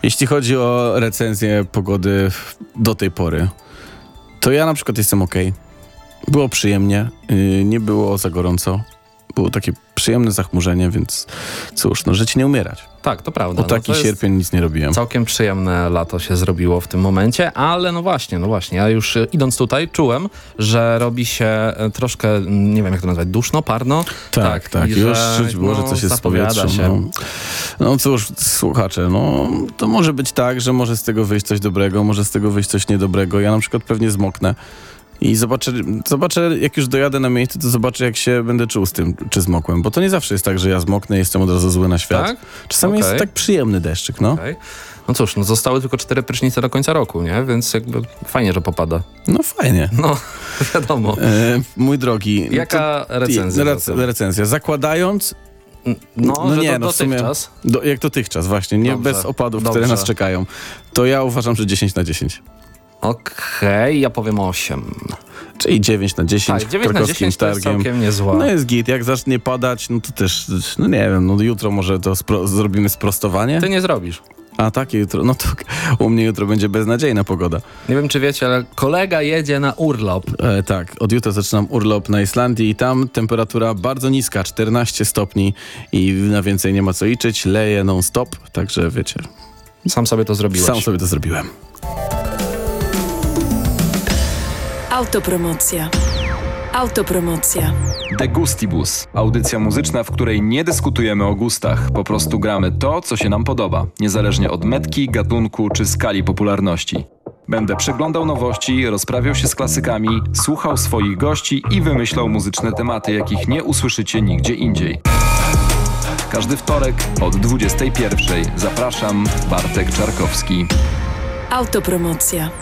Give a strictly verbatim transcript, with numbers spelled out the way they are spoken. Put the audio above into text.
Jeśli chodzi o recenzję pogody do tej pory, to ja na przykład jestem okej. Było przyjemnie, yy, nie było za gorąco. Było takie przyjemne zachmurzenie, więc cóż, no żyć nie umierać. Tak, to prawda. O taki no to sierpień nic nie robiłem. Całkiem przyjemne lato się zrobiło w tym momencie, ale no właśnie, no właśnie, ja już idąc tutaj czułem, że robi się troszkę, nie wiem jak to nazwać, duszno, parno? Tak, tak, tak. I już że, czuć było, no, że coś jest z zapowiada powietrzem. się. No. no cóż, słuchacze, no to może być tak, że może z tego wyjść coś dobrego, może z tego wyjść coś niedobrego. Ja na przykład pewnie zmoknę. I zobaczę, zobaczę, jak już dojadę na miejsce, to zobaczę, jak się będę czuł z tym, czy zmokłem. Bo to nie zawsze jest tak, że ja zmoknę i jestem od razu zły na świat. Tak? Czasami Okay. jest tak przyjemny deszczyk, no. Okay. No cóż, no zostały tylko cztery prysznice do końca roku, nie? Więc jakby fajnie, że popada. No fajnie. No, wiadomo. E, mój drogi. Jaka to, recenzja? Rec, recenzja. Zakładając... No, no że nie, do, no w sumie, dotychczas. Do, jak dotychczas, właśnie. Nie Dobrze. bez opadów, Dobrze. które nas czekają. To ja uważam, że dziesięć na dziesięć. Okej, okay, ja powiem osiem. Czyli dziewięć na dziesięć. Tak, dziewięć na dziesięć to jest całkiem niezła. No jest git. Jak zacznie padać, no to też, no nie wiem, no jutro może to spro- zrobimy sprostowanie. Ty nie zrobisz. A takie jutro, no to u mnie jutro będzie beznadziejna pogoda. Nie wiem, czy wiecie, ale kolega jedzie na urlop. E, tak, od jutra zaczynam urlop na Islandii i tam temperatura bardzo niska, czternaście stopni i na więcej nie ma co liczyć, leje non stop, także wiecie. Sam sobie to zrobiłeś. Sam sobie to zrobiłem. Autopromocja. Autopromocja. De Gustibus. Audycja muzyczna, w której nie dyskutujemy o gustach. Po prostu gramy to, co się nam podoba. Niezależnie od metki, gatunku czy skali popularności. Będę przeglądał nowości, rozprawiał się z klasykami, słuchał swoich gości i wymyślał muzyczne tematy, jakich nie usłyszycie nigdzie indziej. Każdy wtorek od dwudziestej pierwszej. Zapraszam, Bartek Czarkowski. Autopromocja.